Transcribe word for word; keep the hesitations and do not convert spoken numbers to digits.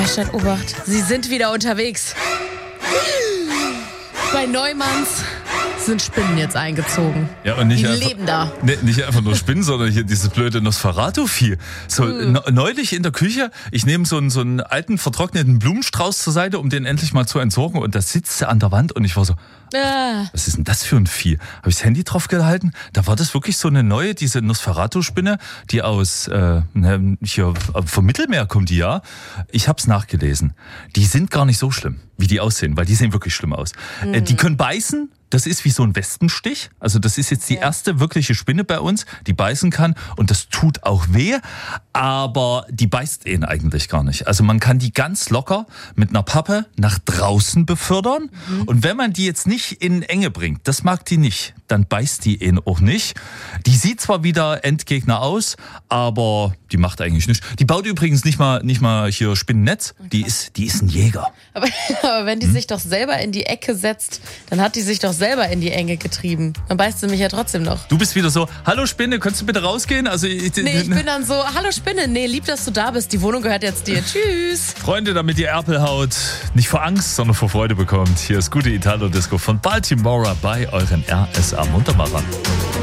Hashtag Obacht. Sie sind wieder unterwegs. Bei Neumanns sind Spinnen jetzt eingezogen. Ja, und nicht Die einfach, leben da. Ne, nicht einfach nur Spinnen, sondern hier dieses blöde Nosferatu-Vieh. So, Mhm. ne, neulich in der Küche, ich nehme so einen, so einen alten, vertrockneten Blumenstrauß zur Seite, um den endlich mal zu entsorgen. Und das sitzt an der Wand und ich war so, Ah. was ist denn das für ein Vieh? Habe ich das Handy drauf gehalten? Da war das wirklich so eine neue, diese Nosferatu-Spinne, die aus äh, ne, hier vom Mittelmeer kommt die ja. Ich habe es nachgelesen. Die sind gar nicht so schlimm, wie die aussehen, weil die sehen wirklich schlimm aus. Mhm. Äh, die können beißen. Das ist wie so ein Wespenstich. Also das ist jetzt die erste wirkliche Spinne bei uns, die beißen kann. Und das tut auch weh, aber die beißt ihn eigentlich gar nicht. Also man kann die ganz locker mit einer Pappe nach draußen befördern. Mhm. Und wenn man die jetzt nicht in Enge bringt, das mag die nicht, dann beißt die ihn auch nicht. Die sieht zwar wieder Endgegner aus, aber die macht eigentlich nichts. Die baut übrigens nicht mal, nicht mal hier Spinnennetz. Die ist, die ist ein Jäger. Aber, aber wenn die Hm? sich doch selber in die Ecke setzt, dann hat die sich doch selber in die Enge getrieben. Dann beißt sie mich ja trotzdem noch. Du bist wieder so, hallo Spinne, kannst du bitte rausgehen? Also ich, Nee, ich bin dann so, hallo Spinne, nee, lieb, dass du da bist. Die Wohnung gehört jetzt dir. Tschüss. Freunde, damit ihr Erpelhaut nicht vor Angst, sondern vor Freude bekommt. Hier ist gute Italo-Disco von Baltimora bei euren R S A Muntermachern.